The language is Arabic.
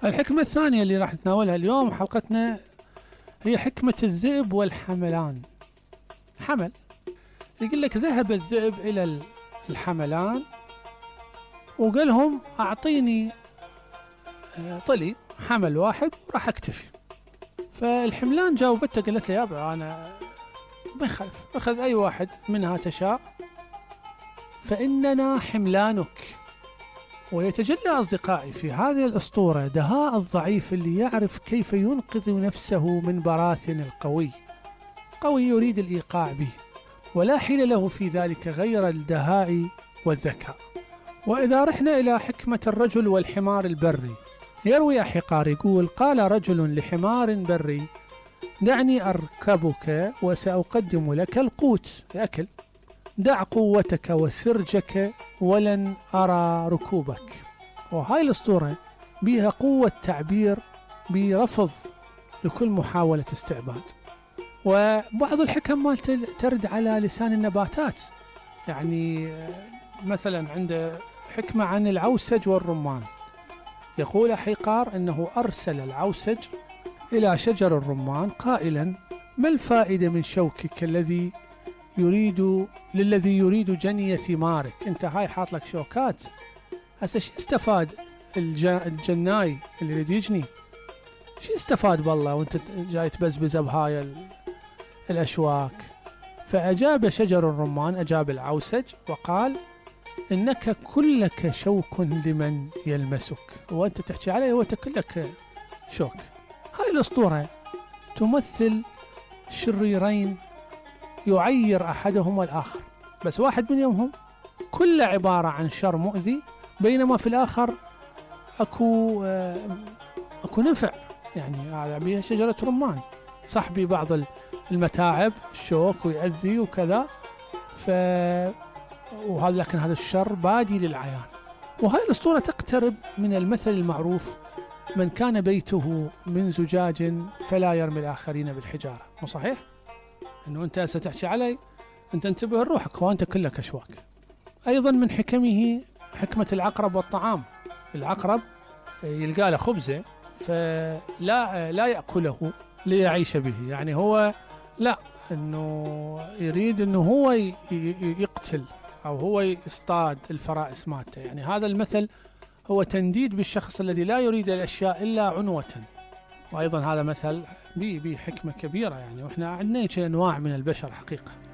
الحكمة الثانية اللي راح نتناولها اليوم حلقتنا هي حكمة الذئب والحملان. حمل، يقول لك ذهب الذئب إلى الحملان وقال لهم أعطيني طلي حمل واحد وراح أكتفي. فالحملان جاوبته قالت له يابا أنا ما يخالف، أخذ أي واحد منها تشاء فإننا حملانك. ويتجلى أصدقائي في هذه الأسطورة دهاء الضعيف اللي يعرف كيف ينقذ نفسه من براثن القوي. قوي يريد الإيقاع به ولا حيل له في ذلك غير الدهاء والذكاء. وإذا رحنا إلى حكمة الرجل والحمار البري، يروي حقار يقول: قال رجل لحمار بري: دعني أركبك وسأقدم لك القوت الأكل، دع قوتك وسرجك ولن أرى ركوبك. وهاي الأسطورة بها قوة تعبير برفض لكل محاولة استعباد. وبعض الحكم ما ترد على لسان النباتات، يعني مثلا عند حكمة عن العوسج والرمان، يقول حقار أنه أرسل العوسج إلى شجر الرمان قائلا: ما الفائدة من شوكك للذي يريد جني ثمارك؟ انت هاي حاط لك شوكات، هسه شو استفاد الجناي اللي يريد يجني؟ شو استفاد بالله وانت جاي تبزبز بهاي الأشواك؟ فأجاب شجر الرمان، أجاب العوسج وقال: إنك كلك شوك لمن يلمسك، وأنت تحكي عليه وأنت كلك شوك. هاي الأسطورة تمثل شريرين يعير أحدهما الآخر، بس واحد منهم كله عبارة عن شر مؤذي، بينما في الآخر أكو نفع. يعني هذا بيها شجرة رمان صح ببعض المتاعب الشوك ويأذي وكذا، وهذا لكن هذا الشر بادي للعيان. وهاي الأسطورة تقترب من المثل المعروف: من كان بيته من زجاج فلا يرمي الآخرين بالحجارة. مو صحيح؟ أنه أنت ستحكي علي، أنت انتبه لروحك وأنت كلك أشواك. أيضا من حكمه حكمة العقرب والطعام. العقرب يلقى له خبزة فلا يأكله ليعيش به، يعني هو لا، أنه يريد أنه هو يقتل أو هو يصطاد الفرائس مالته. يعني هذا المثل هو تنديد بالشخص الذي لا يريد الأشياء إلا عنوة. وأيضا هذا مثل بحكمة كبيرة، يعني وإحنا عندنا أنواع من البشر حقيقة.